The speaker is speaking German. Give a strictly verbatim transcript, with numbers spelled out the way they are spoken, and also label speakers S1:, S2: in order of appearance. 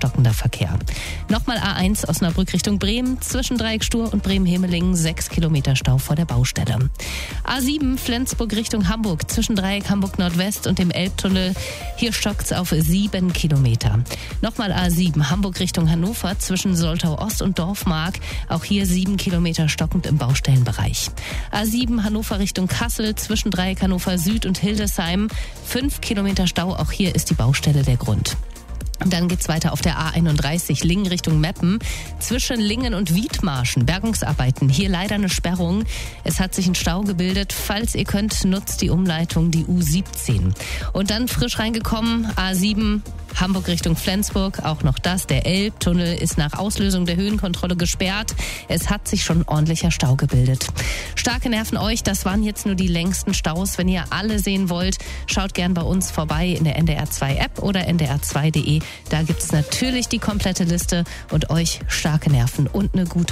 S1: stockender Verkehr. Nochmal A eins Osnabrück Richtung Bremen, zwischen Dreieck-Stur und Bremen-Hemeling, sechs Kilometer Stau vor der Baustelle. A sieben Flensburg Richtung Hamburg, zwischen Dreieck Hamburg Nordwest und dem Elbtunnel, hier stockt's auf sieben Kilometer. Nochmal A sieben Hamburg Richtung Hannover, zwischen Soltau Ost und Dorfmark, auch hier sieben Kilometer stockend im Baustellenbereich. A sieben Hannover Richtung Kassel, zwischen Dreieck Hannover Süd und Hildesheim, fünf Kilometer Stau, auch hier ist die Baustelle der Grund. Dann geht's weiter auf der A einunddreißig Lingen Richtung Meppen. Zwischen Lingen und Wiedmarschen Bergungsarbeiten. Hier leider eine Sperrung. Es hat sich ein Stau gebildet. Falls ihr könnt, nutzt die Umleitung die U siebzehn. Und dann frisch reingekommen A sieben Hamburg Richtung Flensburg. Auch noch das. Der Elbtunnel ist nach Auslösung der Höhenkontrolle gesperrt. Es hat sich schon ordentlicher Stau gebildet. Starke Nerven euch. Das waren jetzt nur die längsten Staus. Wenn ihr alle sehen wollt, schaut gern bei uns vorbei in der N D R zwei App oder N D R zwei Punkt de. Da gibt's natürlich die komplette Liste und euch starke Nerven und eine gute